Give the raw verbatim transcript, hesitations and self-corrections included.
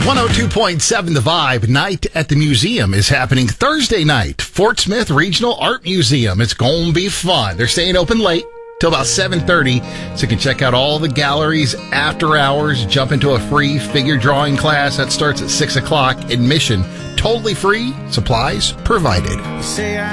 one oh two point seven The Vibe. Night at the Museum is happening Thursday night. Fort Smith Regional Art Museum. It's going to be fun. They're staying open late till about seven thirty, so you can check out all the galleries after hours. Jump into a free figure drawing class that starts at six o'clock. Admission totally free. Supplies provided.